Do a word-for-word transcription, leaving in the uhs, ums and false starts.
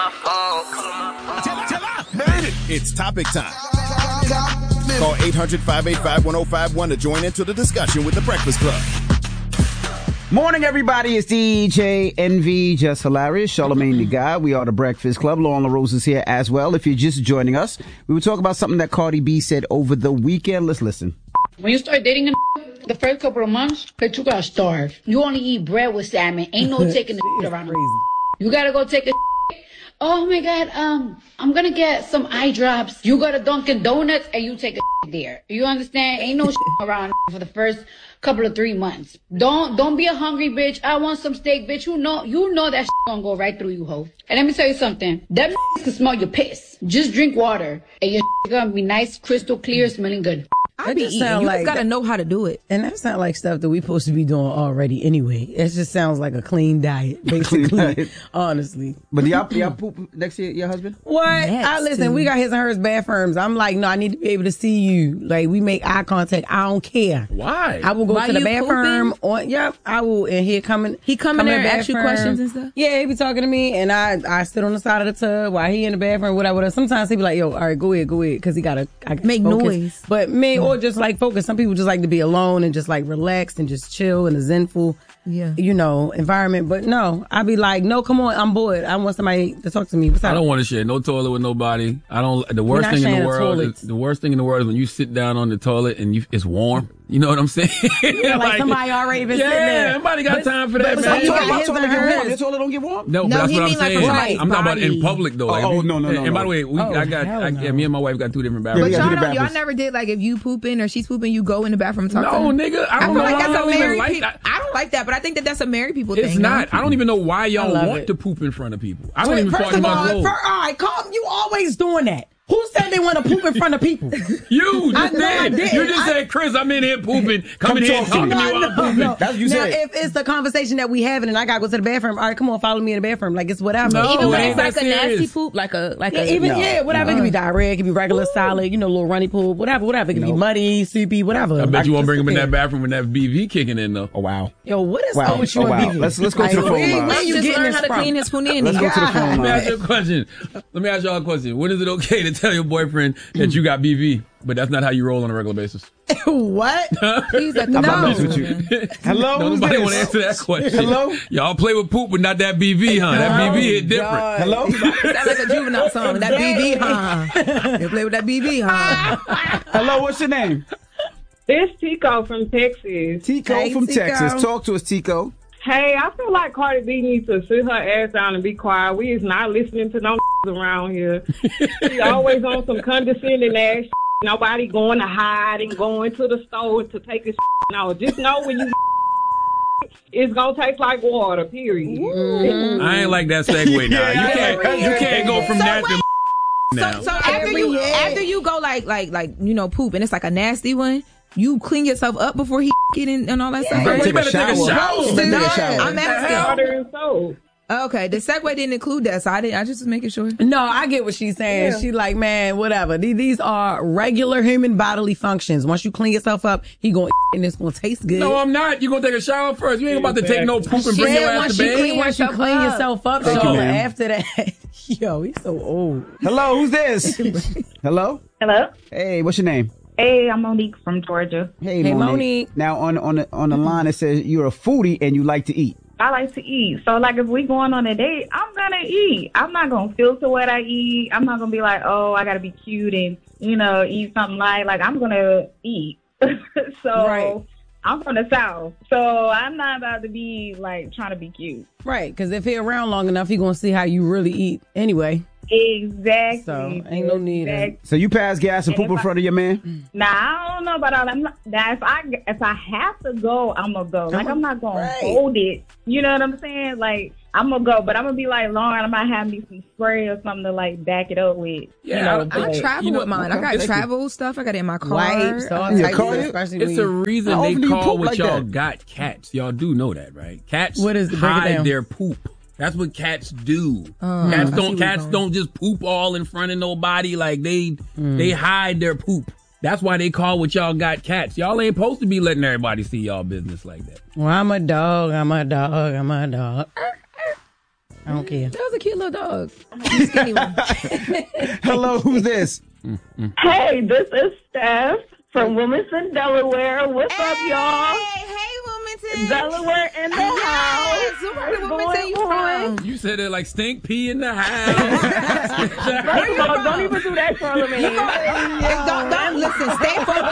my phone. Tell her, tell her. Made it. It's topic time. Call eight hundred, five eight five, one oh five one to join into the discussion with The Breakfast Club. Morning, everybody. It's D J N V, Just Hilarious, Charlamagne the Guy. We are The Breakfast Club. Lauren LaRose is here as well. If you're just joining us, we will talk about something that Cardi B said over the weekend. Let's listen. When you start dating a the first couple of months, bitch, you gotta starve. You only eat bread with salmon. Ain't no taking the around. You gotta go take a oh my god, um, I'm gonna get some eye drops. You go to Dunkin' Donuts and you take a there. You understand? Ain't no around for the first couple of three months. Don't don't be a hungry bitch. I want some steak, bitch. You know you know that gonna go right through you, ho. And let me tell you something. That can smell your piss. Just drink water and your gonna be nice, crystal clear, smelling good. I be eating. You like just gotta that, know how to do it. And that sounds like stuff that we supposed to be doing already anyway. It just sounds like a clean diet, basically. Clean diet. Honestly. But do y'all, y'all poop next to your husband? What? Next I listen, to- we got his and hers bathrooms. I'm like, no, I need to be able to see you. Like, we make eye contact. I don't care. Why? I will go While to the you bathroom. On, yep, I will. And he coming. He come in there and ask you questions and stuff? Yeah, he be talking to me, and I I sit on the side of the tub while he in the bathroom, whatever. whatever. Sometimes he be like, yo, all right, go ahead, go ahead, because he gotta I gotta Make focus. noise. But me, or just like focus. Some people just like to be alone and just like relaxed and just chill in a zenful, Yeah. you know, environment. But no, I be like, no, come on, I'm bored. I want somebody to talk to me. What's up? I don't want to share no toilet with nobody. I don't. The worst not thing in sharing the the world. Is, toilets. the worst thing in the world is when you sit down on the toilet and you, it's warm. You know what I'm saying? Yeah, like somebody already been yeah, sitting there. nobody got But- time for that, but man. you got My his toilet and get warm. hers. Your toilet don't get warm? No, but No, that's he what I'm mean like saying. for somebody's I'm talking about in body. public though. Like, Oh, if you- no, no, no, And by no. the way, we, Oh, I got, hell I, no. yeah, me and my wife got two different Yeah, But we bathrooms. gotta y'all, do the don't, y'all bathrooms. never did like if you pooping or she's pooping, you go in the bathroom and talk to No, her. nigga, I I don't feel know like why that's a y'all even married like people. that. I don't like that, but I think that that's a married people It's thing. not. No? I don't even know why y'all love want it. to poop in front of people. I don't Wait, even first fucking of all, my for, all right, calm. You always doing that. Who said they want to poop in front of people? You I- just no, I did. didn't. You just I- said, Chris, I'm in here pooping. Come, Come in here and talk to talk to me. me while I'm pooping. No. That's what you now, said. if it's the conversation that we having and I gotta go to the bathroom, all right, come on, follow me in the bathroom. Like, it's whatever. No, Even when it it's ain't like that a nasty serious. poop, like a like Yeah, a even No. yeah, whatever. It could be diarrhea, it could be regular solid, you know, little runny poop, whatever, whatever. It could be muddy, soupy, whatever. I bet you won't bring him in that just- bathroom when that B V kicking in though. Oh, wow. Yo, what is Wow. up with you Oh, and wow. B V? Let's- let's go to the phone where- line. where Let's you just getting learn this how to from? clean his punani. Let's go to the phone Let me ask line. you a question. Let me ask y'all a question. When is it okay to tell your boyfriend that you got B V, but that's not how you roll on a regular basis? What? Please let I'm them not know. messing with you. Hello, No, who's nobody this? want to answer that question. Hello? Y'all play with poop, but not that B V, huh? That B V hit different. God. Hello? Sound like a juvenile song. That B B, huh? You play with that B B, huh? Hello, what's your name? This Tico from Texas. Tico Hey, from Tico. Texas. Talk to us, Tico. Hey, I feel like Cardi B needs to sit her ass down and be quiet. We is not listening to no around here. She always on some condescending ass. Nobody going to hide and going to the store to take a no. Just know when you it's gonna taste like water. Period. I ain't like that segue now. You can't, you can't go from So that to wait. now. So, so after you Every after you go like like like you know poop and it's like a nasty one, you clean yourself up before he get in and all that stuff. Better You take a better take a shower. shower. You better take a shower. I'm asking. Water and soap. Okay, the segue didn't include that, so I didn't. I just was making sure. No, I get what she's saying. Yeah. She like, man, whatever. These, these are regular human bodily functions. Once you clean yourself up, he gonna and it's gonna taste good. No, I'm not. You gonna take a shower first. You ain't about to take no poop and She bring your said ass once to she bed. clean once you yourself clean up. yourself up, Thank so you, ma'am. after that, yo, he's so old. Hello, who's this? Hello? Hello. Hey, what's your name? Hey, I'm Monique from Georgia. Hey, Hey, Monique. Monique. Now, on, on, the, on the line, it says you're a foodie and you like to eat. I like to eat. So, like, if we going on a date, I'm going to eat. I'm not going to filter what I eat. I'm not going to be like, oh, I got to be cute and, you know, eat something light. Like, I'm going to eat. so, Right. I'm from the South. So, I'm not about to be, like, trying to be cute. Right, because if he around long enough, he gonna see how you really eat anyway. Exactly. So, ain't no need. Exactly. So you pass gas and And poop if in I- front of your man? Nah, I don't know about all that. I'm not, now, if I if I have to go, I'm gonna go. Like I'm not gonna Right. hold it. You know what I'm saying? Like I'm gonna go, but I'm gonna be like Lauren. I might have me some spray or something to like back it up with. Yeah, you know, I- but- I travel You know- with mine. I okay, got thank you. travel stuff. I got it in my car. Wipes, all Yeah, types car- of- especially It's when a you- reason How they often do you call poop what like y'all that? got cats. Y'all do know that, right? Cats What is- break it hide down. their poop. That's what cats do. Oh, cats I see don't where you're cats going. don't just poop all in front of nobody. Like they they hide their poop. That's why they call what y'all got cats. Y'all ain't supposed to be letting everybody see y'all business like that. Well, I'm a dog. I'm a dog. I'm a dog. I don't care. That was a cute little dog. Skinny one. Hello, who's this? Hey, this is Steph from Wilmington, Delaware. What's hey, up, y'all? Hey, hey, Wilmington. Delaware in the yes. house. So where in Wilmington you from? You said it like stink pee in the house. First of all, don't even do that, Charlamagne. Don't, don't listen. Stay focused.